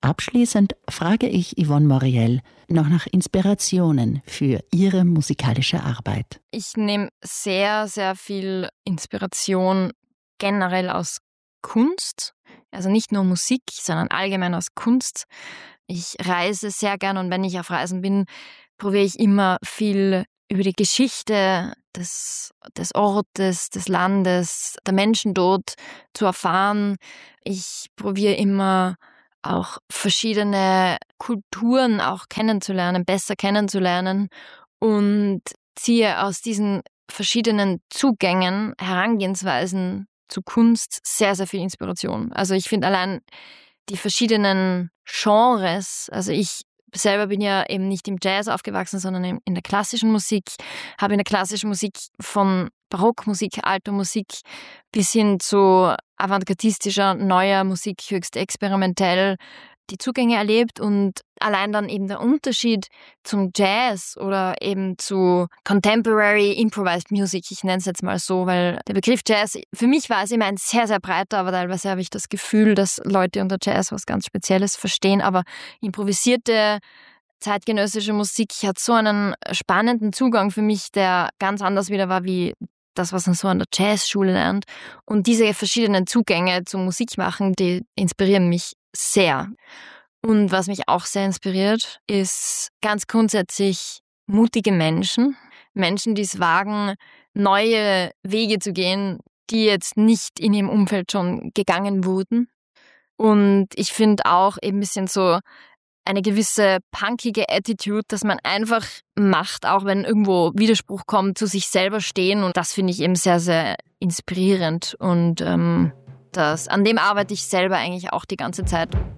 abschließend frage ich Yvonne Moriel noch nach Inspirationen für ihre musikalische Arbeit. Ich nehme sehr, sehr viel Inspiration generell aus Kunst. Also nicht nur Musik, sondern allgemein aus Kunst. Ich reise sehr gern und wenn ich auf Reisen bin, probiere ich immer viel über die Geschichte des Ortes, des Landes, der Menschen dort zu erfahren. Ich probiere immer auch verschiedene Kulturen auch kennenzulernen, besser kennenzulernen und ziehe aus diesen verschiedenen Zugängen, Herangehensweisen zu Kunst sehr, sehr viel Inspiration. Also ich finde allein die verschiedenen Genres, also ich selber bin ja eben nicht im Jazz aufgewachsen, sondern in der klassischen Musik, habe in der klassischen Musik von Barockmusik, alter Musik bis hin zu avantgardistischer, neuer Musik, höchst experimentell die Zugänge erlebt und allein dann eben der Unterschied zum Jazz oder eben zu Contemporary Improvised Music, ich nenne es jetzt mal so, weil der Begriff Jazz, für mich war es immer ein sehr, sehr breiter, aber teilweise habe ich das Gefühl, dass Leute unter Jazz was ganz Spezielles verstehen, aber improvisierte zeitgenössische Musik hat so einen spannenden Zugang für mich, der ganz anders wieder war wie das, was man so an der Jazzschule lernt. Und diese verschiedenen Zugänge zum Musikmachen, die inspirieren mich sehr. Und was mich auch sehr inspiriert, ist ganz grundsätzlich mutige Menschen. Menschen, die es wagen, neue Wege zu gehen, die jetzt nicht in ihrem Umfeld schon gegangen wurden. Und ich finde auch eben ein bisschen so eine gewisse punkige Attitude, dass man einfach macht, auch wenn irgendwo Widerspruch kommt, zu sich selber stehen. Und das finde ich eben sehr, sehr inspirierend. Und an dem arbeite ich selber eigentlich auch die ganze Zeit.